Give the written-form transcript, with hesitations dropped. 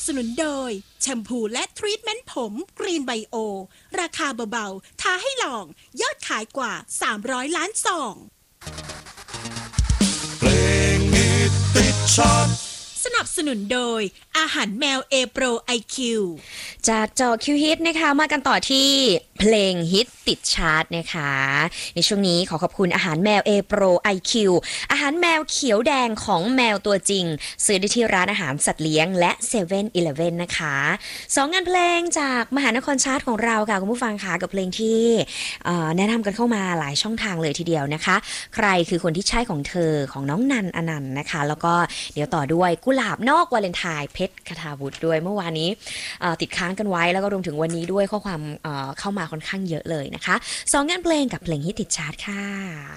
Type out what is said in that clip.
สนุนโดยแชมพูและทรีทเมนต์ผมกรีนไบโอราคาเบาๆท้าให้ลองยอดขายกว่า300ล้านซองเพลงฮิตติดชาร์ตสนับสนุนโดยอาหารแมวเอโปรไอคิวจากจอคิวฮิตนะคะมากันต่อที่เพลงฮิตติดชาร์ตนะคะในช่วงนี้ขอขอบคุณอาหารแมวเอโปรไอคิวอาหารแมวเขียวแดงของแมวตัวจริงซื้อได้ที่ร้านอาหารสัตว์เลี้ยงและ7 e เ e ่ e อนะคะสองงานเพลงจากมหานครชาร์ตของเราค่ะคุณผู้ฟังค่ะกับเพลงที่แนะนำกันเข้ามาหลายช่องทางเลยทีเดียวนะคะใครคือคนที่ใช่ของเธอของน้องนันอนันต์นะคะแล้วก็เดี๋ยวต่อด้วยกุหลาบนอกวาเลนไทน์เพชรคทาวุฒิด้วยเมื่อวานนี้ติดค้างกันไว้แล้วก็รวมถึงวันนี้ด้วยข้อความเข้ามาค่อนข้างเยอะเลยนะคะสองงานเพลงกับเพลงฮิตติดชาร์ตค่ะ